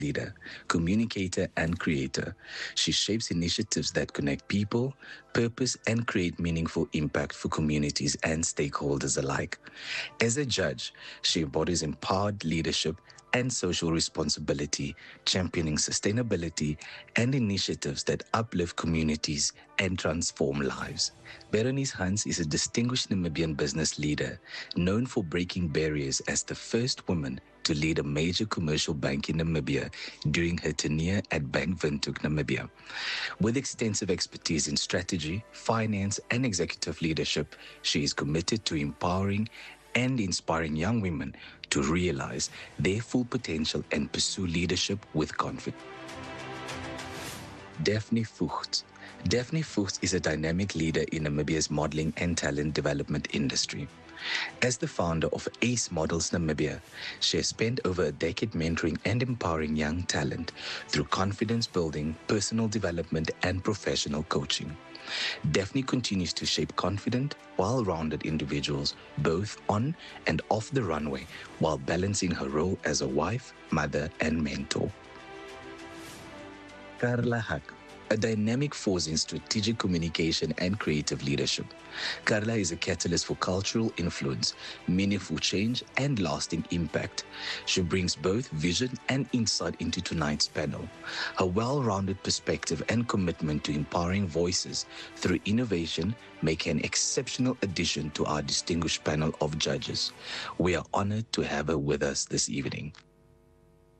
leader, communicator, and creator. She shapes initiatives that connect people, purpose, and create meaningful impact for communities and stakeholders alike. As a judge, she embodies empowered leadership and social responsibility, championing sustainability and initiatives that uplift communities and transform lives. Berenice Hans is a distinguished Namibian business leader, known for breaking barriers as the first woman to lead a major commercial bank in Namibia during her tenure at Bank Windhoek, Namibia. With extensive expertise in strategy, finance, and executive leadership, she is committed to empowering and inspiring young women to realize their full potential and pursue leadership with confidence. Daphne Fuchs. Daphne Fuchs is a dynamic leader in Namibia's modeling and talent development industry. As the founder of Ace Models Namibia, she has spent over a decade mentoring and empowering young talent through confidence building, personal development, and professional coaching. Daphne continues to shape confident, well-rounded individuals both on and off the runway while balancing her role as a wife, mother, and mentor. Carla Hack, a dynamic force in strategic communication and creative leadership. Carla is a catalyst for cultural influence, meaningful change, and lasting impact. She brings both vision and insight into tonight's panel. Her well-rounded perspective and commitment to empowering voices through innovation make her an exceptional addition to our distinguished panel of judges. We are honored to have her with us this evening.